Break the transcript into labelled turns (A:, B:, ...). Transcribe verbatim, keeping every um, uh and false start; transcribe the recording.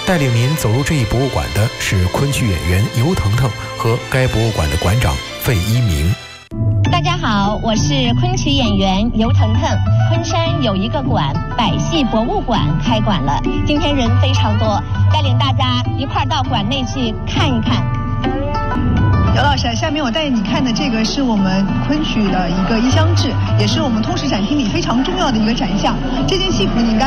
A: 带领您走入这一博物馆的是昆曲演员尤腾腾和该博物馆的馆长费一鸣。
B: 大家好，我是昆曲演员尤腾腾。昆山有一个馆，百戏博物馆开馆了，今天人非常多，带领大家一块儿到馆内去看一看。
C: 姚老师，下面我带你看的这个是我们昆曲的一个衣香志，也是我们通识展厅里非常重要的一个展项。这件戏服你应该